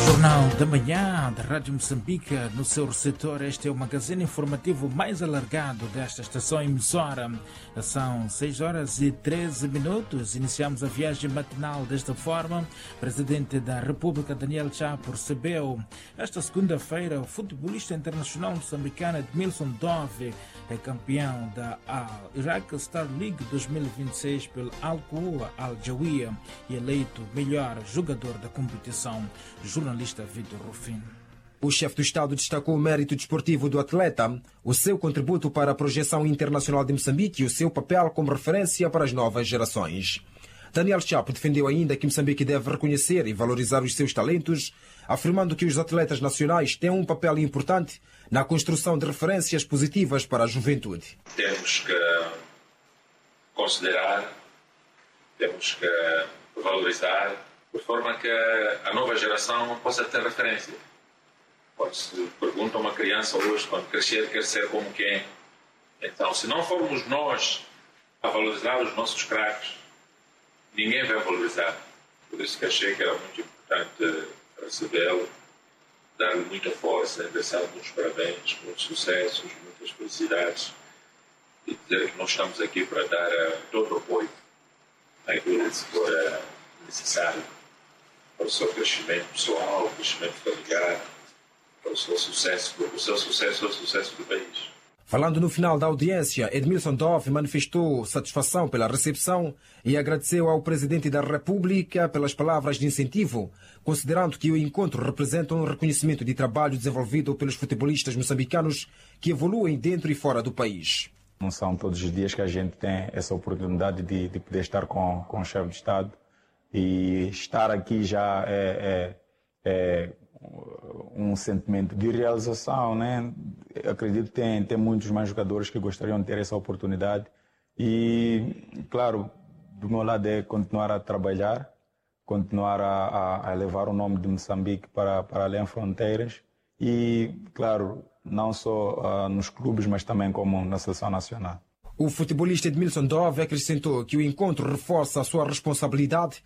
Jornal da Manhã da Rádio Moçambique, no seu receptor. Este é o magazine informativo mais alargado desta estação emissora. São 6 horas e 13 minutos. Iniciamos a viagem matinal desta forma. O Presidente da República, Daniel Chapo, recebeu esta segunda-feira o futebolista internacional moçambicano Edmilson Dove, é campeão da Iraq Star League 2026 pelo Al-Quwa Al-Jawiya e eleito melhor jogador da competição. Jornalista Vitor Rufino. O chefe do Estado destacou o mérito desportivo do atleta, o seu contributo para a projeção internacional de Moçambique e o seu papel como referência para as novas gerações. Daniel Chapo defendeu ainda que Moçambique deve reconhecer e valorizar os seus talentos, afirmando que os atletas nacionais têm um papel importante na construção de referências positivas para a juventude. Temos que considerar, temos que valorizar, de forma que a nova geração possa ter referência. Quando se pergunta a uma criança hoje, quando crescer, quer ser como quem? Então, se não formos nós a valorizar os nossos craques, ninguém vai valorizar. Por isso que achei que era muito importante recebê-lo, dar-lhe muita força, desejar muitos parabéns, muitos sucessos, muitas felicidades e dizer que nós estamos aqui para dar todo o apoio àquilo que for necessário para o seu crescimento pessoal, o crescimento familiar, para o seu sucesso, porque o seu sucesso é o sucesso do país. Falando no final da audiência, Edmilson Dove manifestou satisfação pela recepção e agradeceu ao Presidente da República pelas palavras de incentivo, considerando que o encontro representa um reconhecimento de trabalho desenvolvido pelos futebolistas moçambicanos que evoluem dentro e fora do país. Não são todos os dias que a gente tem essa oportunidade de poder estar com o chefe de Estado, e estar aqui já é um sentimento de realização, né? Acredito que tem muitos mais jogadores que gostariam de ter essa oportunidade e, claro, do meu lado é continuar a trabalhar, continuar a levar o nome de Moçambique para além fronteiras e, claro, não só nos clubes, mas também como na seleção nacional. O futebolista Edmilson Dove acrescentou que o encontro reforça a sua responsabilidade